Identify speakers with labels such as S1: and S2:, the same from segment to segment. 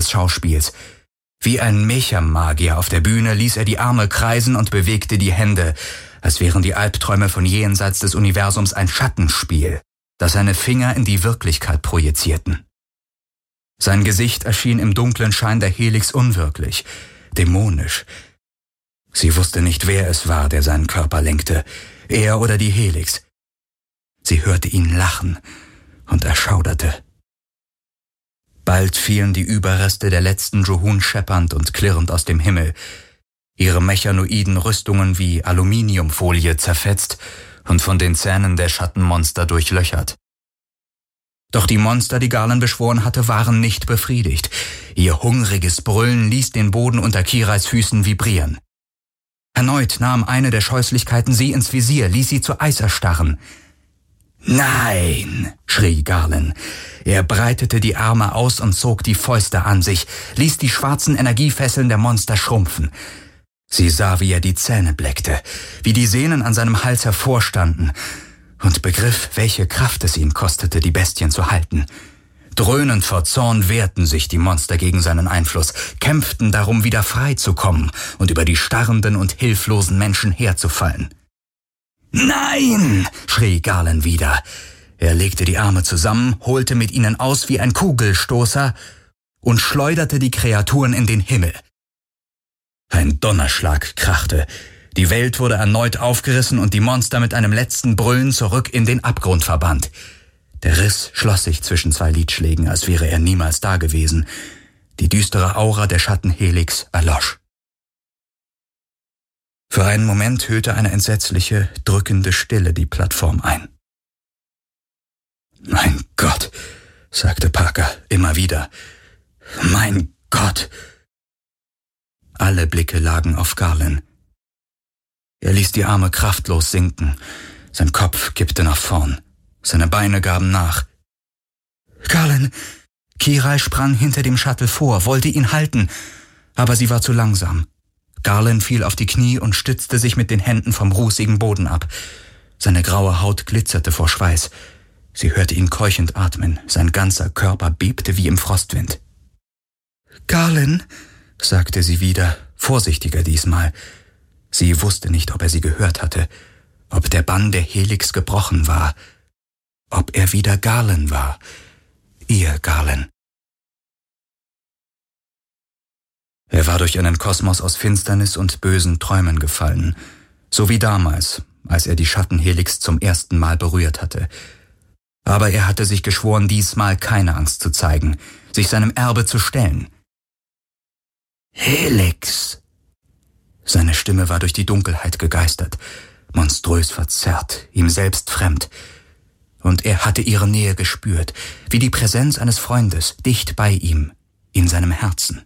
S1: des Schauspiels. Wie ein Mecha-Magier auf der Bühne ließ er die Arme kreisen und bewegte die Hände, als wären die Albträume von jenseits des Universums ein Schattenspiel, das seine Finger in die Wirklichkeit projizierten. Sein Gesicht erschien im dunklen Schein der Helix unwirklich, dämonisch. Sie wusste nicht, wer es war, der seinen Körper lenkte, er oder die Helix. Sie hörte ihn lachen und erschauderte. Bald fielen die Überreste der letzten Juhun scheppernd und klirrend aus dem Himmel, ihre mechanoiden Rüstungen wie Aluminiumfolie zerfetzt und von den Zähnen der Schattenmonster durchlöchert. Doch die Monster, die Garland beschworen hatte, waren nicht befriedigt. Ihr hungriges Brüllen ließ den Boden unter Kirais Füßen vibrieren. Erneut nahm eine der Scheußlichkeiten sie ins Visier, ließ sie zu Eis erstarren. »Nein«, schrie Garland. Er breitete die Arme aus und zog die Fäuste an sich, ließ die schwarzen Energiefesseln der Monster schrumpfen. Sie sah, wie er die Zähne bleckte, wie die Sehnen an seinem Hals hervorstanden und begriff, welche Kraft es ihn kostete, die Bestien zu halten. Dröhnend vor Zorn wehrten sich die Monster gegen seinen Einfluss, kämpften darum, wieder frei zu kommen und über die starrenden und hilflosen Menschen herzufallen. »Nein«, schrie Garland wieder. Er legte die Arme zusammen, holte mit ihnen aus wie ein Kugelstoßer und schleuderte die Kreaturen in den Himmel. Ein Donnerschlag krachte. Die Welt wurde erneut aufgerissen und die Monster mit einem letzten Brüllen zurück in den Abgrund verbannt. Der Riss schloss sich zwischen zwei Lidschlägen, als wäre er niemals dagewesen. Die düstere Aura der Schattenhelix erlosch. Für einen Moment hüllte eine entsetzliche, drückende Stille die Plattform ein. »Mein Gott«, sagte Parker immer wieder. »Mein Gott!« Alle Blicke lagen auf Garland. Er ließ die Arme kraftlos sinken. Sein Kopf kippte nach vorn. Seine Beine gaben nach. »Garland!« Kirai sprang hinter dem Shuttle vor, wollte ihn halten, aber sie war zu langsam. Garland fiel auf die Knie und stützte sich mit den Händen vom rußigen Boden ab. Seine graue Haut glitzerte vor Schweiß. Sie hörte ihn keuchend atmen, sein ganzer Körper bebte wie im Frostwind. »Garland«, sagte sie wieder, vorsichtiger diesmal. Sie wusste nicht, ob er sie gehört hatte, ob der Bann der Helix gebrochen war, ob er wieder Garland war, ihr Garland. Er war durch einen Kosmos aus Finsternis und bösen Träumen gefallen, so wie damals, als er die Schattenhelix zum ersten Mal berührt hatte. Aber er hatte sich geschworen, diesmal keine Angst zu zeigen, sich seinem Erbe zu stellen. »Helix!« Seine Stimme war durch die Dunkelheit gegeistert, monströs verzerrt, ihm selbst fremd. Und er hatte ihre Nähe gespürt, wie die Präsenz eines Freundes, dicht bei ihm, in seinem Herzen.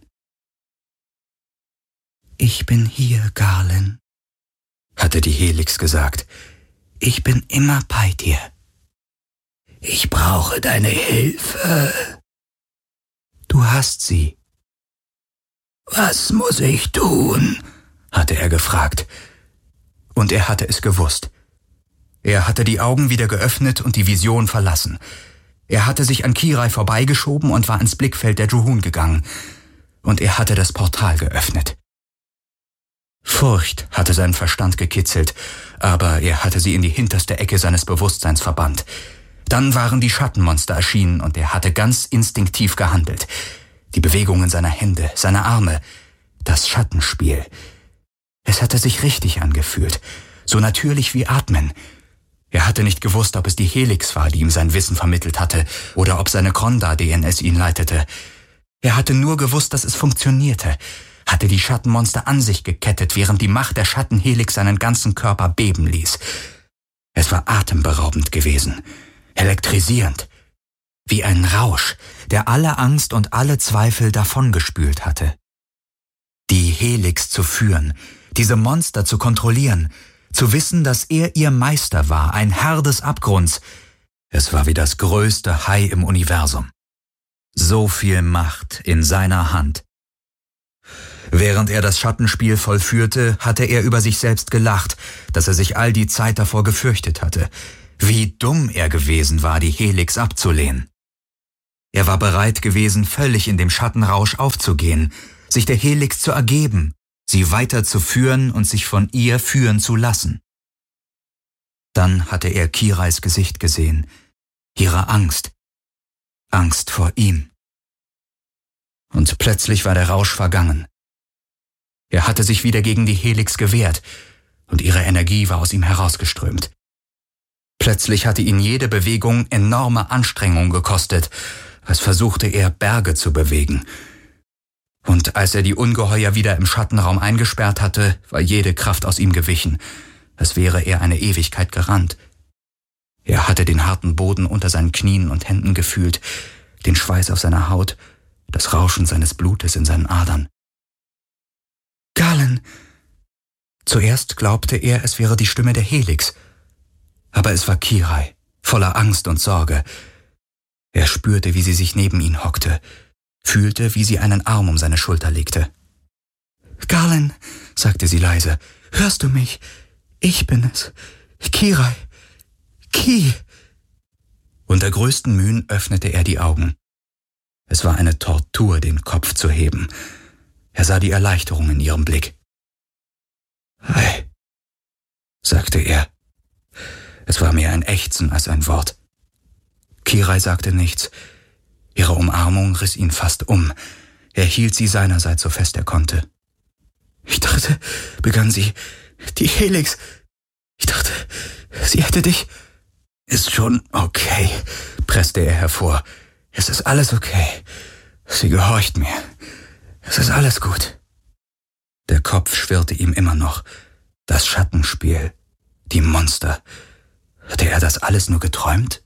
S1: »Ich bin hier, Garland«, hatte die Helix gesagt. »Ich bin immer bei dir.« »Ich brauche deine Hilfe.« »Du hast sie.« »Was muss ich tun?«, hatte er gefragt. Und er hatte es gewusst. Er hatte die Augen wieder geöffnet und die Vision verlassen. Er hatte sich an Kirai vorbeigeschoben und war ins Blickfeld der Juhun gegangen. Und er hatte das Portal geöffnet. Furcht hatte seinen Verstand gekitzelt, aber er hatte sie in die hinterste Ecke seines Bewusstseins verbannt. Dann waren die Schattenmonster erschienen und er hatte ganz instinktiv gehandelt. Die Bewegungen seiner Hände, seiner Arme, das Schattenspiel. Es hatte sich richtig angefühlt, so natürlich wie Atmen. Er hatte nicht gewusst, ob es die Helix war, die ihm sein Wissen vermittelt hatte, oder ob seine Kronda-DNS ihn leitete. Er hatte nur gewusst, dass es funktionierte, hatte die Schattenmonster an sich gekettet, während die Macht der Schattenhelix seinen ganzen Körper beben ließ. Es war atemberaubend gewesen, elektrisierend, wie ein Rausch, der alle Angst und alle Zweifel davongespült hatte. Die Helix zu führen, diese Monster zu kontrollieren, zu wissen, dass er ihr Meister war, ein Herr des Abgrunds. Es war wie das größte Hai im Universum. So viel Macht in seiner Hand. Während er das Schattenspiel vollführte, hatte er über sich selbst gelacht, dass er sich all die Zeit davor gefürchtet hatte. Wie dumm er gewesen war, die Helix abzulehnen. Er war bereit gewesen, völlig in dem Schattenrausch aufzugehen, sich der Helix zu ergeben, sie weiterzuführen und sich von ihr führen zu lassen. Dann hatte er Kirais Gesicht gesehen, ihre Angst vor ihm. Und plötzlich war der Rausch vergangen. Er hatte sich wieder gegen die Helix gewehrt, und ihre Energie war aus ihm herausgeströmt. Plötzlich hatte ihn jede Bewegung enorme Anstrengung gekostet, als versuchte er, Berge zu bewegen. Und als er die Ungeheuer wieder im Schattenraum eingesperrt hatte, war jede Kraft aus ihm gewichen, als wäre er eine Ewigkeit gerannt. Er hatte den harten Boden unter seinen Knien und Händen gefühlt, den Schweiß auf seiner Haut, das Rauschen seines Blutes in seinen Adern. »Galen!« Zuerst glaubte er, es wäre die Stimme der Helix, aber es war Kirai, voller Angst und Sorge. Er spürte, wie sie sich neben ihn hockte, fühlte, wie sie einen Arm um seine Schulter legte. »Galen«, sagte sie leise, »hörst du mich? Ich bin es. Kirai. Ki.« Unter größten Mühen öffnete er die Augen. Es war eine Tortur, den Kopf zu heben. Er sah die Erleichterung in ihrem Blick. »Hi«, sagte er. Es war mehr ein Ächzen als ein Wort. Kirai sagte nichts. Ihre Umarmung riss ihn fast um. Er hielt sie seinerseits so fest er konnte. »Ich dachte«, begann sie, »die Helix. Ich dachte, sie hätte dich...« »Ist schon okay«, presste er hervor. »Es ist alles okay. Sie gehorcht mir. Es ist alles gut.« Der Kopf schwirrte ihm immer noch. Das Schattenspiel, die Monster. Hatte er das alles nur geträumt?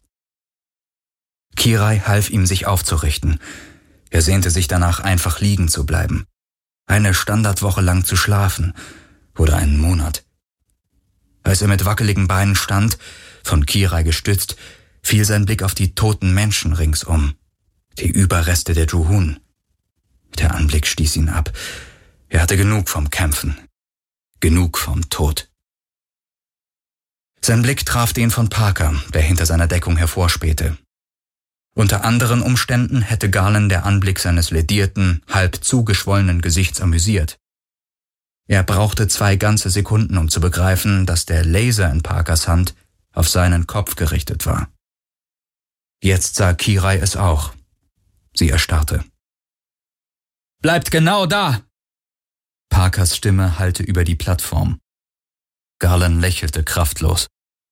S1: Kirai half ihm, sich aufzurichten. Er sehnte sich danach, einfach liegen zu bleiben. Eine Standardwoche lang zu schlafen. Oder einen Monat. Als er mit wackeligen Beinen stand, von Kirai gestützt, fiel sein Blick auf die toten Menschen ringsum. Die Überreste der Juhun. Der Anblick stieß ihn ab. Er hatte genug vom Kämpfen. Genug vom Tod. Sein Blick traf den von Parker, der hinter seiner Deckung hervorspähte. Unter anderen Umständen hätte Galen der Anblick seines ledierten, halb zugeschwollenen Gesichts amüsiert. Er brauchte 2 ganze Sekunden, um zu begreifen, dass der Laser in Parkers Hand auf seinen Kopf gerichtet war. Jetzt sah Kirai es auch. Sie erstarrte. »Bleibt genau da!« Parkers Stimme hallte über die Plattform. Galen lächelte kraftlos.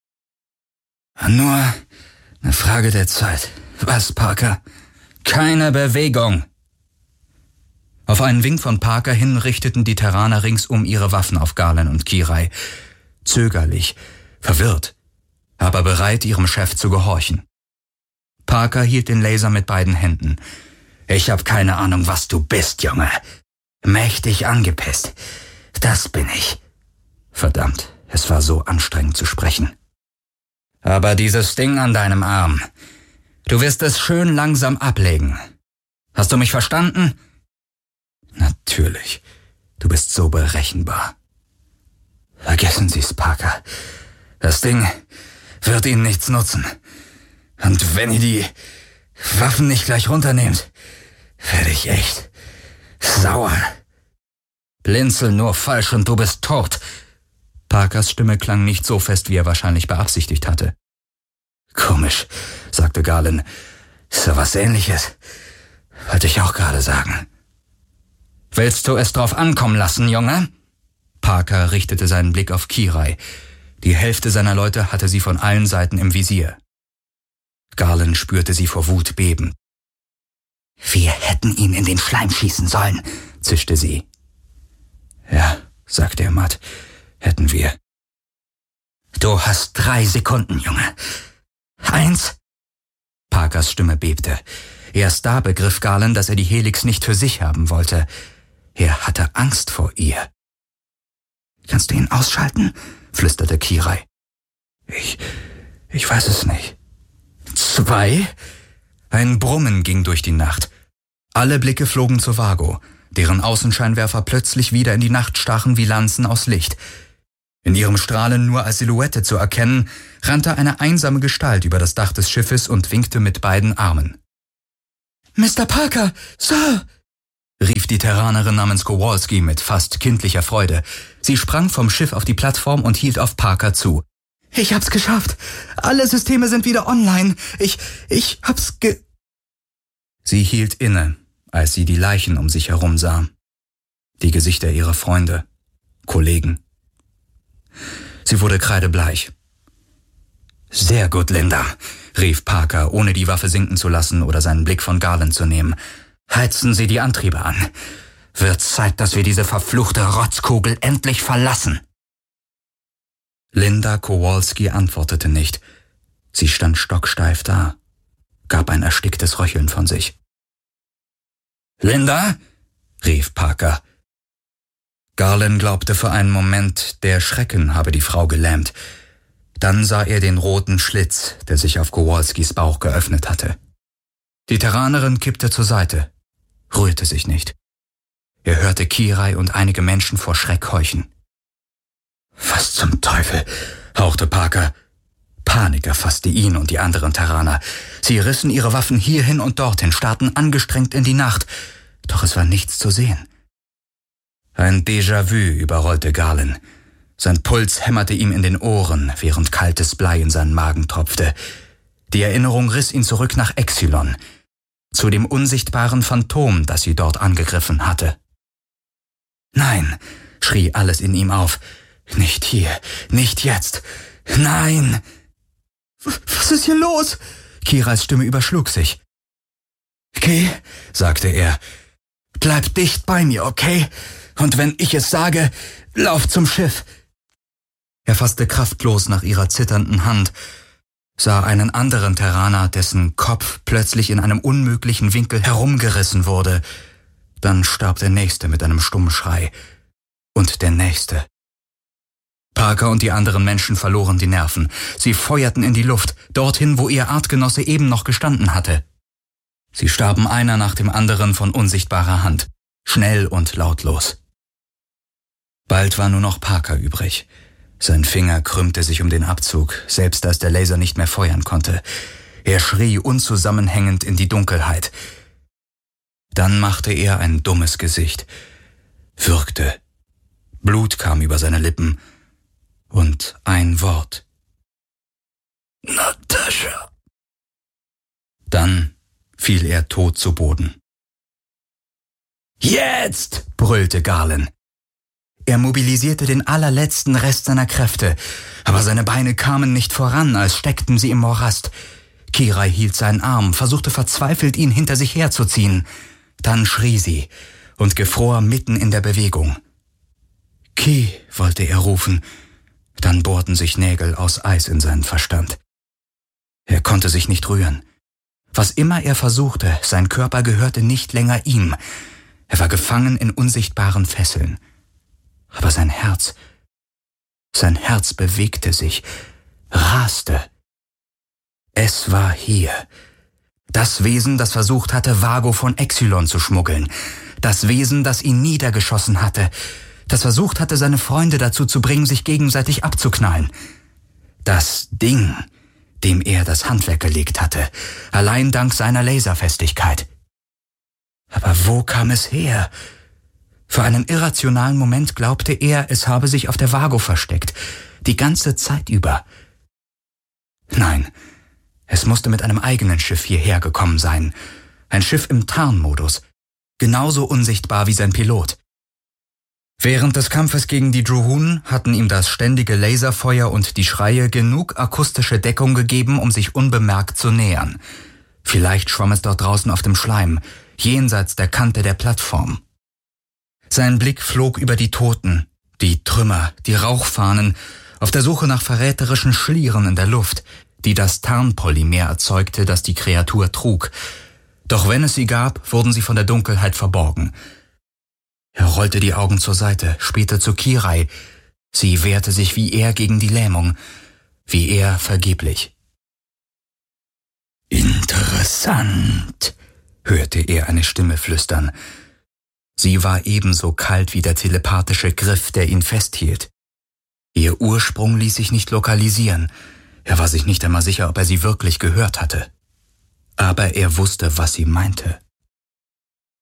S1: »Nur eine Frage der Zeit. Was, Parker?« »Keine Bewegung!« Auf einen Wink von Parker hin richteten die Terraner ringsum ihre Waffen auf Galen und Kirai. Zögerlich, verwirrt, aber bereit, ihrem Chef zu gehorchen. Parker hielt den Laser mit beiden Händen. »Ich hab keine Ahnung, was du bist, Junge. Mächtig angepisst. Das bin ich.« Verdammt, es war so anstrengend zu sprechen. »Aber dieses Ding an deinem Arm, du wirst es schön langsam ablegen. Hast du mich verstanden?« »Natürlich. Du bist so berechenbar.« »Vergessen Sie's, Parker. Das Ding wird Ihnen nichts nutzen. Und wenn ihr die Waffen nicht gleich runternehmt, werde ich echt sauer.« »Blinzel nur falsch und du bist tot.« Parkers Stimme klang nicht so fest, wie er wahrscheinlich beabsichtigt hatte. »Komisch«, sagte Galen. »So was Ähnliches wollte ich auch gerade sagen.« »Willst du es drauf ankommen lassen, Junge?« Parker richtete seinen Blick auf Kirai. Die Hälfte seiner Leute hatte sie von allen Seiten im Visier. Galen spürte sie vor Wut beben. »Wir hätten ihn in den Schleim schießen sollen«, zischte sie. »Ja«, sagte er matt, »hätten wir.« »Du hast 3 Sekunden, Junge. 1. Parkers Stimme bebte. Erst da begriff Galen, dass er die Helix nicht für sich haben wollte. Er hatte Angst vor ihr. »Kannst du ihn ausschalten?«, flüsterte Kirai. Ich weiß es nicht.« 2. Ein Brummen ging durch die Nacht. Alle Blicke flogen zu Vago, deren Außenscheinwerfer plötzlich wieder in die Nacht stachen wie Lanzen aus Licht. In ihrem Strahlen nur als Silhouette zu erkennen, rannte eine einsame Gestalt über das Dach des Schiffes und winkte mit beiden Armen. Mr. Parker, Sir!« rief die Terranerin namens Kowalski mit fast kindlicher Freude. Sie sprang vom Schiff auf die Plattform und hielt auf Parker zu. »Ich hab's geschafft! Alle Systeme sind wieder online! Ich hab's Sie hielt inne, als sie die Leichen um sich herum sah. Die Gesichter ihrer Freunde, Kollegen. Sie wurde kreidebleich. »Sehr gut, Linda«, rief Parker, ohne die Waffe sinken zu lassen oder seinen Blick von Garland zu nehmen. »Heizen Sie die Antriebe an. Wird Zeit, dass wir diese verfluchte Rotzkugel endlich verlassen.« Linda Kowalski antwortete nicht. Sie stand stocksteif da, gab ein ersticktes Röcheln von sich. »Linda?« rief Parker. Garland glaubte für einen Moment, der Schrecken habe die Frau gelähmt. Dann sah er den roten Schlitz, der sich auf Kowalskis Bauch geöffnet hatte. Die Terranerin kippte zur Seite, rührte sich nicht. Er hörte Kirai und einige Menschen vor Schreck keuchen. »Was zum Teufel?« hauchte Parker. Panik erfasste ihn und die anderen Terraner. Sie rissen ihre Waffen hierhin und dorthin, starrten angestrengt in die Nacht. Doch es war nichts zu sehen. Ein Déjà-vu überrollte Garland. Sein Puls hämmerte ihm in den Ohren, während kaltes Blei in seinen Magen tropfte. Die Erinnerung riss ihn zurück nach Exilon, zu dem unsichtbaren Phantom, das sie dort angegriffen hatte. »Nein«, schrie alles in ihm auf. »Nicht hier, nicht jetzt, nein!« »Was ist hier los?« Kirais Stimme überschlug sich. »Geh«, sagte er. »Bleib dicht bei mir, okay? Und wenn ich es sage, lauf zum Schiff.« Er fasste kraftlos nach ihrer zitternden Hand, sah einen anderen Terraner, dessen Kopf plötzlich in einem unmöglichen Winkel herumgerissen wurde. Dann starb der Nächste mit einem stummen Schrei. Und der Nächste. Parker und die anderen Menschen verloren die Nerven. Sie feuerten in die Luft, dorthin, wo ihr Artgenosse eben noch gestanden hatte. Sie starben einer nach dem anderen von unsichtbarer Hand, schnell und lautlos. Bald war nur noch Parker übrig. Sein Finger krümmte sich um den Abzug, selbst als der Laser nicht mehr feuern konnte. Er schrie unzusammenhängend in die Dunkelheit. Dann machte er ein dummes Gesicht, würgte. Blut kam über seine Lippen. Und ein Wort. »Natascha.« Dann fiel er tot zu Boden. »Jetzt!« brüllte Garland. Er mobilisierte den allerletzten Rest seiner Kräfte, aber seine Beine kamen nicht voran, als steckten sie im Morast. Kirai hielt seinen Arm, versuchte verzweifelt, ihn hinter sich herzuziehen. Dann schrie sie und gefror mitten in der Bewegung. »Ki«, wollte er rufen. Dann bohrten sich Nägel aus Eis in seinen Verstand. Er konnte sich nicht rühren. Was immer er versuchte, sein Körper gehörte nicht länger ihm. Er war gefangen in unsichtbaren Fesseln. Aber sein Herz bewegte sich, raste. Es war hier. Das Wesen, das versucht hatte, Vago von Exilon zu schmuggeln. Das Wesen, das ihn niedergeschossen hatte. Das versucht hatte, seine Freunde dazu zu bringen, sich gegenseitig abzuknallen. Das Ding, dem er das Handwerk gelegt hatte, allein dank seiner Laserfestigkeit. Aber wo kam es her? Für einen irrationalen Moment glaubte er, es habe sich auf der Vago versteckt, die ganze Zeit über. Nein, es musste mit einem eigenen Schiff hierher gekommen sein. Ein Schiff im Tarnmodus, genauso unsichtbar wie sein Pilot. Während des Kampfes gegen die Druhunen hatten ihm das ständige Laserfeuer und die Schreie genug akustische Deckung gegeben, um sich unbemerkt zu nähern. Vielleicht schwamm es dort draußen auf dem Schleim, jenseits der Kante der Plattform. Sein Blick flog über die Toten, die Trümmer, die Rauchfahnen, auf der Suche nach verräterischen Schlieren in der Luft, die das Tarnpolymer erzeugte, das die Kreatur trug. Doch wenn es sie gab, wurden sie von der Dunkelheit verborgen. Er rollte die Augen zur Seite, spähte zu Kirai. Sie wehrte sich wie er gegen die Lähmung, wie er vergeblich. »Interessant«, hörte er eine Stimme flüstern. Sie war ebenso kalt wie der telepathische Griff, der ihn festhielt. Ihr Ursprung ließ sich nicht lokalisieren. Er war sich nicht einmal sicher, ob er sie wirklich gehört hatte. Aber er wusste, was sie meinte.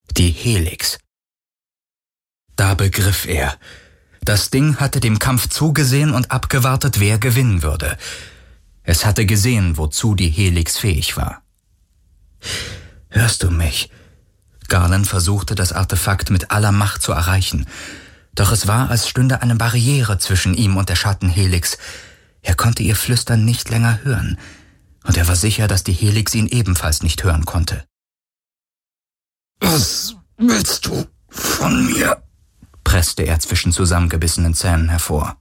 S1: Die Helix. Da begriff er. Das Ding hatte dem Kampf zugesehen und abgewartet, wer gewinnen würde. Es hatte gesehen, wozu die Helix fähig war. »Hörst du mich?« Garland versuchte, das Artefakt mit aller Macht zu erreichen. Doch es war, als stünde eine Barriere zwischen ihm und der Schattenhelix. Er konnte ihr Flüstern nicht länger hören. Und er war sicher, dass die Helix ihn ebenfalls nicht hören konnte.
S2: »Was willst du von mir?«
S1: presste er zwischen zusammengebissenen Zähnen hervor.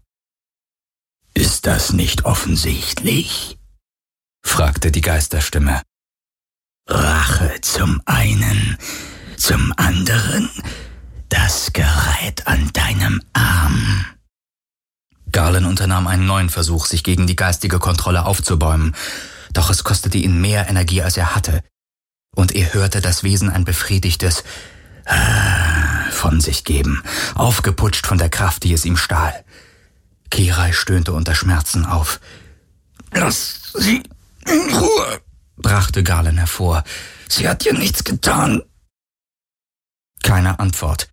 S2: »Ist das nicht offensichtlich?«
S1: fragte die Geisterstimme.
S2: »Rache zum einen, zum anderen das Gerät an deinem Arm.«
S1: Garland unternahm einen neuen Versuch, sich gegen die geistige Kontrolle aufzubäumen, doch es kostete ihn mehr Energie, als er hatte. Und er hörte das Wesen ein befriedigtes von sich geben, aufgeputscht von der Kraft, die es ihm stahl. Kirai stöhnte unter Schmerzen auf.
S2: »Lass sie in Ruhe«,
S1: brachte Garland hervor.
S2: »Sie hat dir nichts getan.«
S1: Keine Antwort.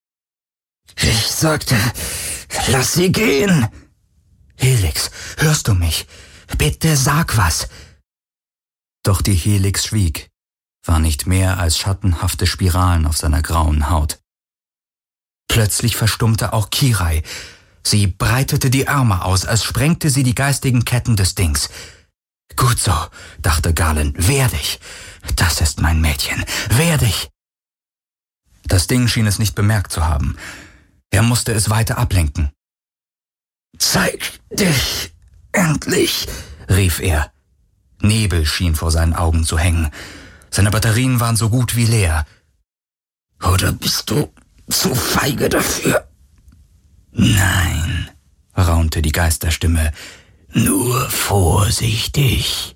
S2: »Ich sagte, lass sie gehen.«
S1: »Helix, hörst du mich? Bitte sag was.« Doch die Helix schwieg, war nicht mehr als schattenhafte Spiralen auf seiner grauen Haut. Plötzlich verstummte auch Kirai. Sie breitete die Arme aus, als sprengte sie die geistigen Ketten des Dings. »Gut so«, dachte Garland, »wehr dich. Das ist mein Mädchen. Wehr dich.« Das Ding schien es nicht bemerkt zu haben. Er musste es weiter ablenken.
S2: »Zeig dich endlich«,
S1: rief er. Nebel schien vor seinen Augen zu hängen. Seine Batterien waren so gut wie leer.
S2: »Oder bist du zu feige dafür?«
S1: »Nein«, raunte die Geisterstimme,
S2: »nur vorsichtig.«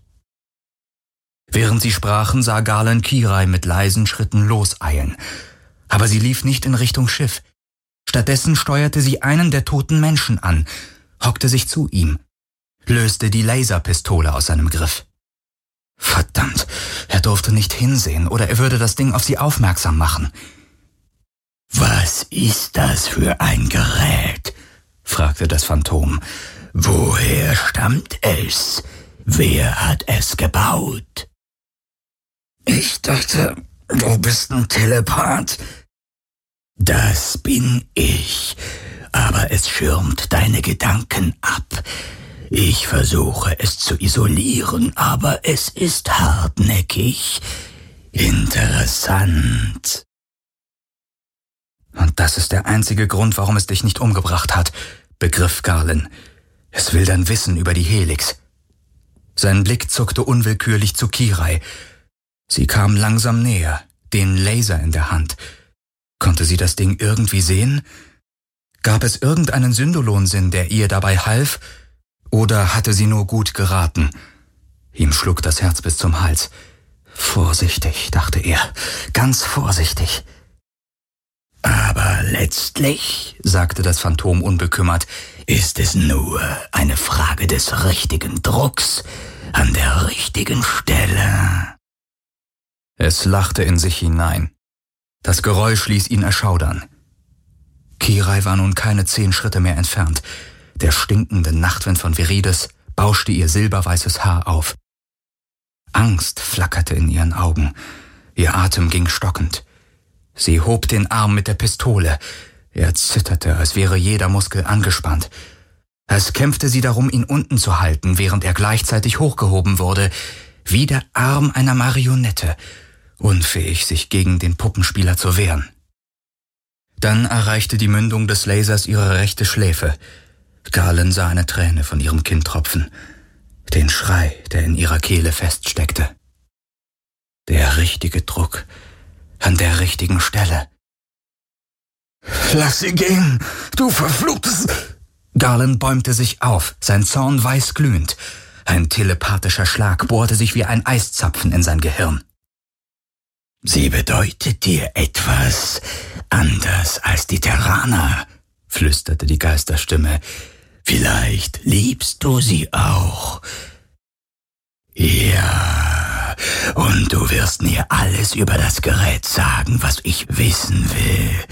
S1: Während sie sprachen, sah Garland Kirai mit leisen Schritten loseilen. Aber sie lief nicht in Richtung Schiff. Stattdessen steuerte sie einen der toten Menschen an, hockte sich zu ihm, löste die Laserpistole aus seinem Griff. Verdammt, er durfte nicht hinsehen, oder er würde das Ding auf sie aufmerksam machen.
S2: »Was ist das für ein Gerät?«
S1: fragte das Phantom.
S2: »Woher stammt es? Wer hat es gebaut?« »Ich dachte, du bist ein Telepath.« »Das bin ich, aber es schirmt deine Gedanken ab. Ich versuche es zu isolieren, aber es ist hartnäckig. Interessant.«
S1: »Und das ist der einzige Grund, warum es dich nicht umgebracht hat«, begriff Garland. »Es will dein Wissen über die Helix.« Sein Blick zuckte unwillkürlich zu Kirai. Sie kam langsam näher, den Laser in der Hand. Konnte sie das Ding irgendwie sehen? Gab es irgendeinen Syndolon-Sinn, der ihr dabei half? Oder hatte sie nur gut geraten? Ihm schlug das Herz bis zum Hals. Vorsichtig, dachte er, ganz vorsichtig.
S2: »Aber letztlich«, sagte das Phantom unbekümmert, »ist es nur eine Frage des richtigen Drucks an der richtigen Stelle.«
S1: Es lachte in sich hinein. Das Geräusch ließ ihn erschaudern. Kirai war nun keine 10 Schritte mehr entfernt. Der stinkende Nachtwind von Virides bauschte ihr silberweißes Haar auf. Angst flackerte in ihren Augen. Ihr Atem ging stockend. Sie hob den Arm mit der Pistole. Er zitterte, als wäre jeder Muskel angespannt. Als kämpfte sie darum, ihn unten zu halten, während er gleichzeitig hochgehoben wurde, wie der Arm einer Marionette, unfähig, sich gegen den Puppenspieler zu wehren. Dann erreichte die Mündung des Lasers ihre rechte Schläfe. Garland sah eine Träne von ihrem Kinn tropfen, den Schrei, der in ihrer Kehle feststeckte. Der richtige Druck, an der richtigen Stelle.
S2: »Lass sie gehen, du verfluchtes...«
S1: Garland bäumte sich auf, sein Zorn weißglühend. Ein telepathischer Schlag bohrte sich wie ein Eiszapfen in sein Gehirn.
S2: »Sie bedeutet dir etwas anders als die Terraner«, flüsterte die Geisterstimme. »Vielleicht liebst du sie auch.« »Ja, Und du wirst mir alles über das Gerät sagen, was ich wissen will.